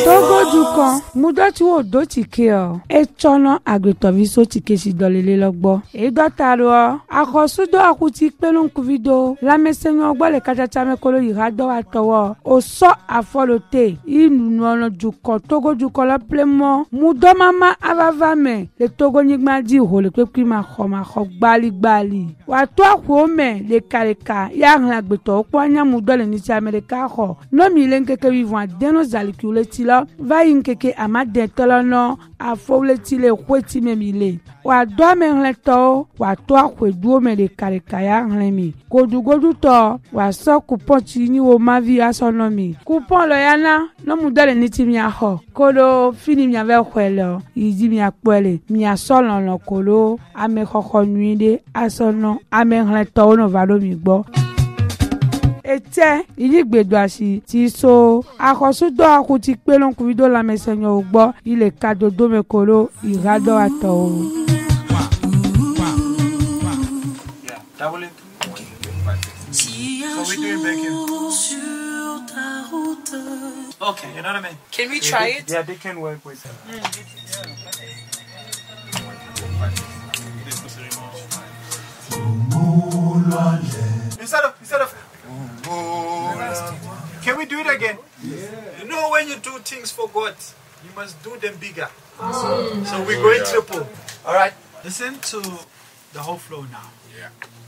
Togo dukan mudoti wo do tike o e chono agretovi so tike si dolele logbo e dotaro akosudo akuti pelun kuvido la mesenyo gbo le kachacha mekolo yirado atowo o so afolote inu ono dukan Togo dukan la plemo mudo mama avavame le Togo nyigma di ho le pepi ma kho gbali wa to akwo me le kareka ya hlan agbeto opo anya mudo le ni ti America ho no mi le nkeke vivant deno zalikule tilo va yinkeke amade tolono afowle tile kweti memile wa do me hleto wa to akwedu me le kareka ya hlenmi godugodu to wa so coupon ti ni wo mavi asonomi coupon lo yana no mudo le ni ti mi aho kolo fini mi ave kwelo yidi mi akpele mi asolo no kolo ame khokho nuide asono ame hleto no valo mi gbo ete iligbedo asi ti so akosudo akuti pelon kuvido la mesenyo ugbo ile kadodo mekolo irado ato o double it. So we do it back in. Okay, you know what I mean? Can we try it? Yeah, they can work with it. Instead of can we do it again? Yeah. You know, when you do things for God, you must do them bigger. So we're going triple. All right. Listen to the whole flow now. Yeah.